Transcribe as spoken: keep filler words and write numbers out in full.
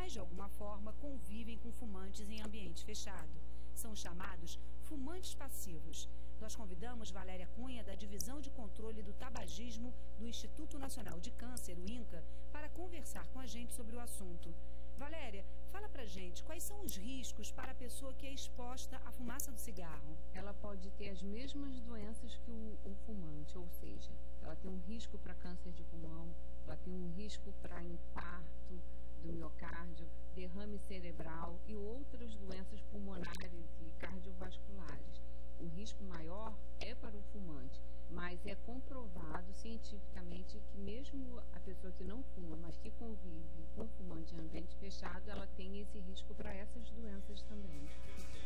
mas de alguma forma convivem com fumantes em ambiente fechado. São chamados fumantes passivos. Nós convidamos Valéria Cunha, da Divisão de Controle do Tabagismo do Instituto Nacional de Câncer, o INCA, para conversar com a gente sobre o assunto. Valéria, fala pra gente quais são os riscos para a pessoa que é exposta à fumaça do cigarro. Ela pode ter as mesmas doenças que o, o fumante, ou seja, ela tem um risco para câncer de pulmão, ela tem um risco para infarto do miocárdio, derrame cerebral e outras doenças pulmonares e cardiovasculares. O risco maior é para o fumante, mas é comprovado cientificamente que mesmo a pessoa que não fuma, mas que convive com fumante em ambiente fechado, ela tem esse risco para essas doenças também.